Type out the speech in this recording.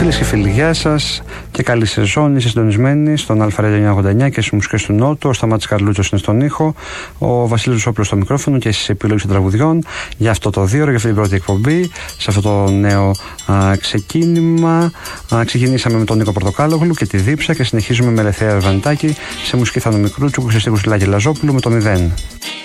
Φίλες και φίλοι, γεια σας και καλή σεζόν. Είστε συντονισμένοι στον ΑΡΑ 989 και στις μουσικές του Νότου. Ο Σταμάτης Καρλούτσος είναι στον ήχο, ο Βασίλης Ρουσόπουλος στο μικρόφωνο και στις επιλογές των τραγουδιών για αυτό το 2ωρο, για αυτή την πρώτη εκπομπή, σε αυτό το νέο ξεκίνημα. Ξεκινήσαμε με τον Νίκο Πορτοκάλογλου και τη Δίψα και συνεχίζουμε με Ελευθερία Βανιτάκη σε μουσική Θάνο Μικρούτσου, Χριστί Κουσιλάκη Λαζόπουλου με το 0.